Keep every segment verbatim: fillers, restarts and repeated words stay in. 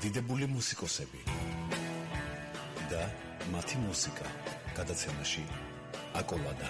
დიდებული მუსიკოსები და მათი მუსიკა გადაცემაში აკოლადა.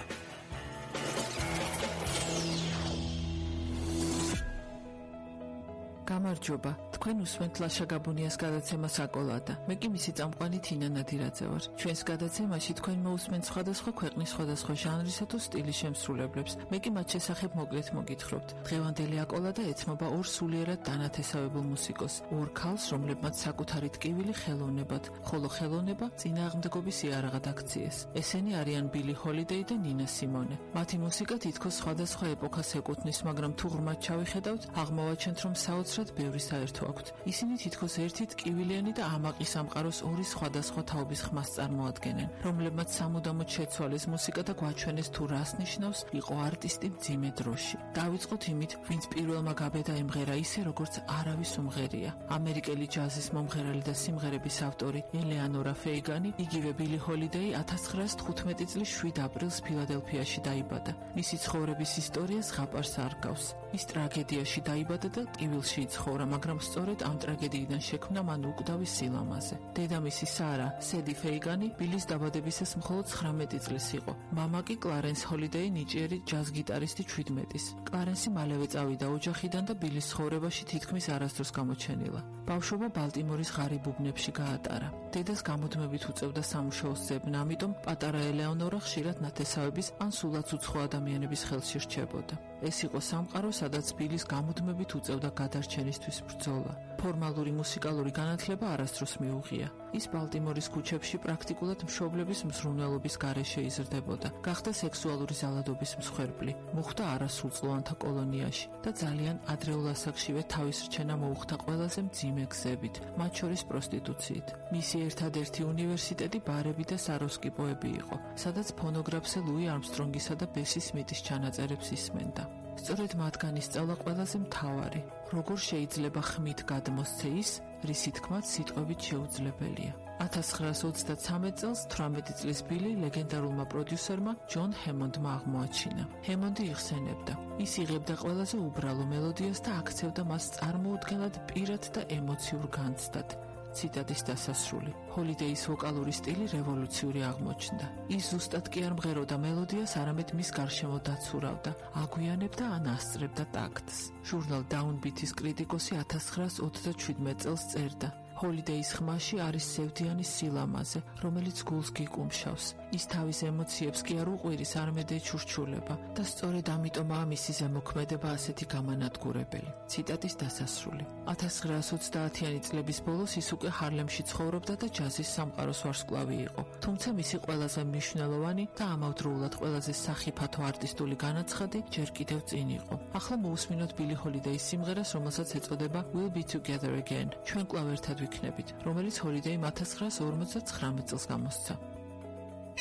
გამარჯობა, თქვენ უსმენთ ლაშა გაბუნიას გადაცემას აკოლადა. მე კი მისი წამყვანი თინა ნადირაძე ვარ. ჩვენს გადაცემაში თქვენ მოусმენთ სხვადასხვა ქვეყნის სხვადასხვა ჟანრისა თუ სტილის შემსრულებლებს. მე კი მათ შესახებ მოკლედ მოგითხრობთ. დღევანდელი აკოლადა ეთმობა ორ სულიერად დანათესავებულ მუსიკოს, ორ ქალს, რომლებმაც საკუთარი ტკივილი ხელოვნებად, ხოლო ხელოვნება წინააღმდეგობის იარაღად აქციეს. ესენი არიან ბილი ჰოლიდეი და ნინა სიმონე. მათი მუსიკა თითქოს სხვადასხვა ეპოქას ეკუთვნის, მაგრამ თუ ღრმად ჩავიხედავთ, აღმოვაჩენთ, რომ საოცრად ბევრი საერთო აქვთ. ისინი თითქოს ერთი ტკივილიანი და ამაყი სამყაროს ორი სხვადასხვა თაობის ხმას წარმოადგენენ, რომლებმაც სამუდამოდ შეცვალეს მუსიკა და გვაჩვენეს თუ რას ნიშნავს იყო არტისტი მძიმე დროში. დავიწყოთ იმით, ვინც პირველმა გაბედა იმღერა ისე, როგორც არავის უმღერია. ამერიკელი ჯაზის მომღერალი და სიმღერების ავტორი ელეანორა ფეიგანი, იგივე ბილი ჰოლიდეი ათას ცხრაას თხუთმეტი წლის შვიდ აპრილს ფილადელფიაში დაიბადა. მისი ცხოვრების ისტორია ზღაპარს არ გავს. ის ტრაგედიაში დაიბადა და ტკივილში იცხოვრა, მაგრამ სწორედ ამ ტრაგედიიდან შექმნა მან უკვდავი სილამაზე. დედამისი სარა, სედი ფეიგანი, ბილის დაბადებისას მხოლოდ ცხრამეტი წლის იყო. მამა კი კლარენს ჰოლიდეი, ნიჭიერი ჯაზ გიტარისტი ჩვიდმეტის. კლარენსი მალევე წავიდა ოჯახიდან და ბილის ცხოვრებაში თითქმის არასდროს გამოჩენილა. ბავშვობა ბალტიმორის ღარიბ უბნებში გაატარა. დედას გამუდმებით უწევდა სამუშაოს ძებნა, ამიტომ პატარა ელეონორა ხშირად ნათესავების ან სულაც უცხო ადამიანების ხელში რჩებოდა. ეს იყო სამყარო, სადაც ბილის გამუდმებით უწევდა გადარჩენისთვის ბრძოლა. ფორმალური მუსიკალური განათლება არასდროს მიუღია. ის ბალტიმორის ქუჩებში პრაქტიკულად მშობლების მზრუნველობის გარეშე იზრდებოდა. გახდა სექსუალური ზალადობის მსხვერპლი. მოხვდა არასრულწლოვანთა კოლონიაში და ძალიან ადრეულ ასაკშივე თავის რჩენა მოუხდა ყველაზე მძიმე გზებით, მათ შორის პროსტიტუციით. მისი ერთადერთი უნივერსიტეტი ბარები და საროსკი პოები იყო, სადაც ფონოგრაფზე ლუი არმსტრონგისა და ბესი სმიტის ჩანაწერებს ისმენდა. სწორედ მათგან ისწავლა ყველაზე მთავარი, როგორ შეიძლება ხმით გადმოსცე ის, რისი თქმაც სიტყვებით შეუძლებელია. ათას ცხრაას ოცდათსამეტ წელს თვრამეტი წლის ბილი ლეგენდარულმა პროდიუსერმა ჯონ ჰემონდმა აღმოაჩინა. ჰემონდი იხსენებდა. ის იღებდა ყველაზე უბრალო მელოდიას და აქცევდა მას წარმოუდგენლად პირად და ემოციურ განცდად. ციტატის დასასრული. ჰოლიდეის ვოკალური სტილი რევოლუციური აღმოჩნდა. ის ზუსტად კი არ მღეროდა მელოდიას, არამედ მის გარშემო დაცურავდა, აგვიანებდა ან ასწრებდა ტაქტს. ჟურნალ დაუნბითის კრიტიკოსი ათას ცხრაას ოცდაშვიდმეტ წელს წერდა: ჰოლიდეის ხმაში არის სევდიანი სილამაზე, რომელიც გულს გიკუმშავს. ის თავის ემოციებს კი არ უყვირის, არამედ ეჩურჩულება და სწორედ ამიტომაა მისი ზემოქმედება ასეთი გამანადგურებელი. ციტატის დასასრული. ათას ცხრაას ოცდაათიანი წლების ბოლოს ის უკვე ჰარლემში ცხოვრობდა და ჯაზის სამყაროს ვარსკვლავი იყო. თუმცა მისი ყველაზე მნიშვნელოვანი და ამავდროულად ყველაზე სახიფათო არტისტული განაცხადი ჯერ კიდევ წინ იყო. ახლა მოусმინოთ ბილი ჰოლიდეის სიმღერას, რომელსაც ეწოდება We'll Be Together Again. ჩვენ კვლავ ერთად ვიქნებით, რომელიც ჰოლიდეიმ ათას ცხრაას ორმოცდათხრამეტ წელს გამოსცა.